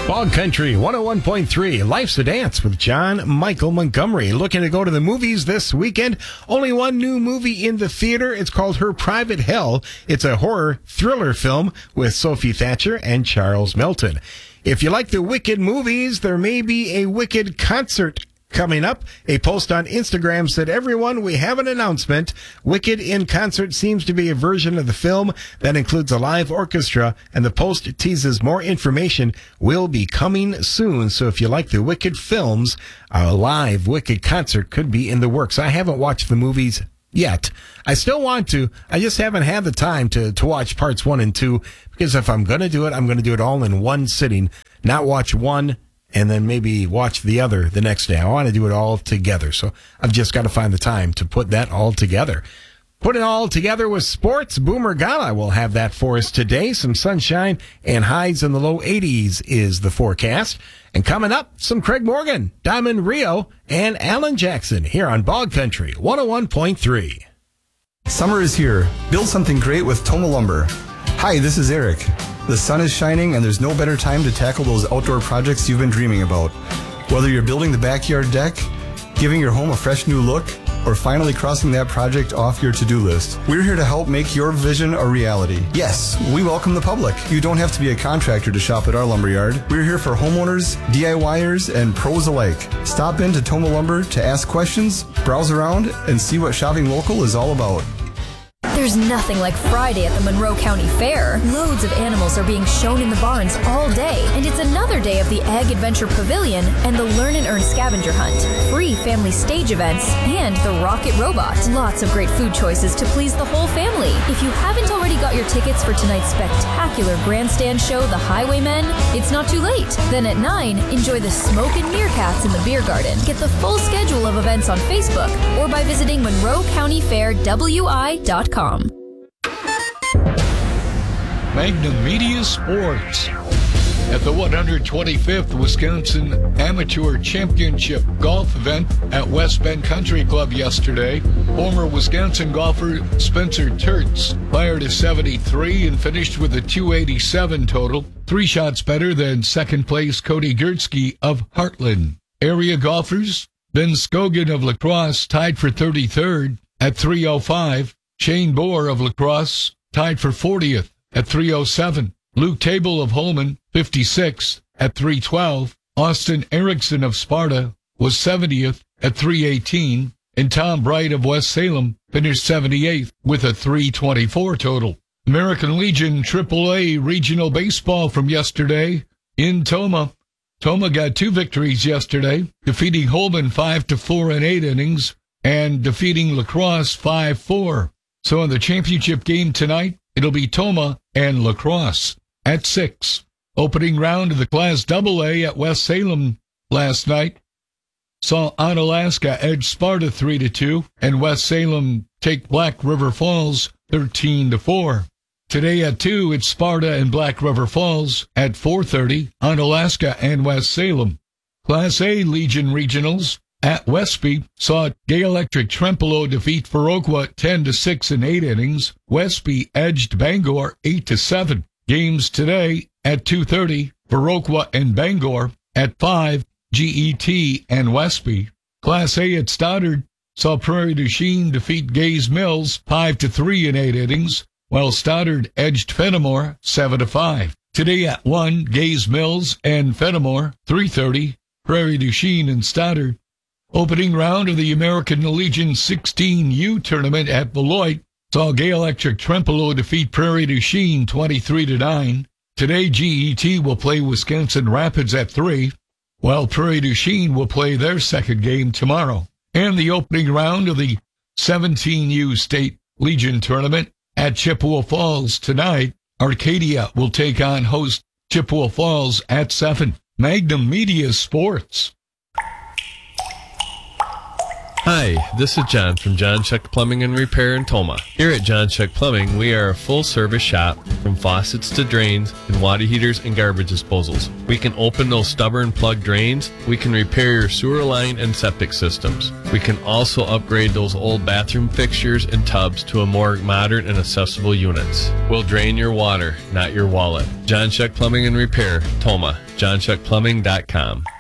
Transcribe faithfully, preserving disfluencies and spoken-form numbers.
Bog Country one oh one point three, Life's a Dance with John Michael Montgomery. Looking to go to the movies this weekend? Only one new movie in the theater. It's called Her Private Hell. It's a horror thriller film with Sophie Thatcher and Charles Melton. If you like the Wicked movies, there may be a Wicked concert coming up. A post on Instagram said, "Everyone, we have an announcement. Wicked in Concert seems to be a version of the film that includes a live orchestra, and the post teases more information will be coming soon." So if you like the Wicked films, a live Wicked concert could be in the works. I haven't watched the movies yet. I still want to. I just haven't had the time to, to watch parts one and two, because if I'm going to do it, I'm going to do it all in one sitting, not watch one and then maybe watch the other the next day. I want to do it all together. So I've just got to find the time to put that all together. Put it all together with sports. Boomer Gala will have that for us today. Some sunshine and highs in the low eighties is the forecast. And coming up, some Craig Morgan, Diamond Rio, and Alan Jackson here on Bog Country one oh one point three. Summer is here. Build something great with Toma Lumber. Hi, this is Eric. The sun is shining, and there's no better time to tackle those outdoor projects you've been dreaming about. Whether you're building the backyard deck, giving your home a fresh new look, or finally crossing that project off your to-do list, we're here to help make your vision a reality. Yes, we welcome the public. You don't have to be a contractor to shop at our lumberyard. We're here for homeowners, DIYers, and pros alike. Stop in to Toma Lumber to ask questions, browse around, and see what shopping local is all about. There's nothing like Friday at the Monroe County Fair. Loads of animals are being shown in the barns all day, and it's another day of the Ag Adventure Pavilion and the Learn and Earn Scavenger Hunt, free family stage events, and the Rocket Robot. Lots of great food choices to please the whole family. If you haven't already got your tickets for tonight's spectacular grandstand show, The Highwaymen, it's not too late. Then at nine, enjoy the Smoke and Meerkats in the beer garden. Get the full schedule of events on Facebook or by visiting Monroe County Fair W I dot com. Magnum Media Sports. At the one hundred twenty-fifth Wisconsin Amateur Championship Golf event at West Bend Country Club yesterday, former Wisconsin golfer Spencer Tertz fired a seventy-three and finished with a two eighty-seven total, three shots better than second place Cody Gertzke of Heartland. Area golfers, Ben Scogan of La Crosse tied for thirty-third at three oh five. Shane Bohr of La Crosse tied for fortieth at three oh seven. Luke Table of Holman, fifty-sixth at three twelve. Austin Erickson of Sparta was seventieth at three eighteen. And Tom Bright of West Salem finished seventy-eighth with a three twenty-four total. American Legion triple A Regional Baseball from yesterday in Toma. Toma got two victories yesterday, defeating Holman five to four in eight innings and defeating La Crosse five four. So in the championship game tonight, it'll be Toma and La Crosse at six. Opening round of the Class double A at West Salem last night saw Onalaska edge Sparta three to two and West Salem take Black River Falls thirteen to four. Today at two, it's Sparta and Black River Falls. At four thirty, Onalaska and West Salem. Class A Legion Regionals at Westby saw Gay Electric Trempealeau defeat Viroqua ten to six in eight innings. Westby edged Bangor eight to seven. Games today at two thirty, Viroqua and Bangor. At five, G E T and Westby. Class A at Stoddard saw Prairie du Chien defeat Gaze Mills five to three in eight innings, while Stoddard edged Fenimore seven to five. Today at one, Gaze Mills and Fenimore. three thirty, Prairie du Chien and Stoddard. Opening round of the American Legion sixteen U tournament at Beloit saw Gay Electric Trempealeau defeat Prairie du Chien twenty-three to nine. Today, G E T will play Wisconsin Rapids at three, while Prairie du Chien will play their second game tomorrow. And the opening round of the seventeen U State Legion tournament at Chippewa Falls tonight, Arcadia will take on host Chippewa Falls at seven. Magnum Media Sports. Hi, this is John from John Shuck Plumbing and Repair in Toma. Here at John Shuck Plumbing, we are a full-service shop from faucets to drains and water heaters and garbage disposals. We can open those stubborn plug drains. We can repair your sewer line and septic systems. We can also upgrade those old bathroom fixtures and tubs to a more modern and accessible units. We'll drain your water, not your wallet. John Shuck Plumbing and Repair, Toma. john shuck plumbing dot com.